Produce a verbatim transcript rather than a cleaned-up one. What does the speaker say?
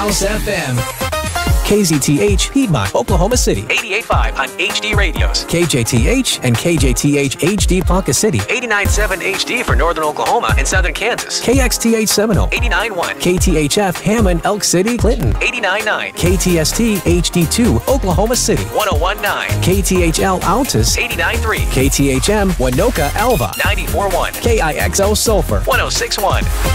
House F M. K Z T H, Piedmont, Oklahoma City. eighty-eight point five on H D radios. K J T H and K J T H H D Ponca City. eighty-nine point seven H D for northern Oklahoma and southern Kansas. K X T H Seminole. eighty-nine point one. K T H F Hammond, Elk City, Clinton. eighty-nine point nine. K T S T H D two, Oklahoma City. one oh one point nine. K T H L Altus. eighty-nine point three. K T H M Winoka Alva. ninety-four point one. K I X O Sulphur. one oh six point one.